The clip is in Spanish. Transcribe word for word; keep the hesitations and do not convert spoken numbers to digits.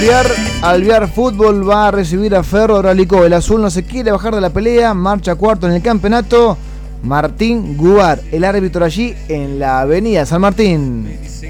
Alvear, Alvear Fútbol va a recibir a Ferro Ralicó. El azul no se quiere bajar de la pelea, marcha cuarto en el campeonato. Martín Guar, el árbitro allí en la avenida San Martín.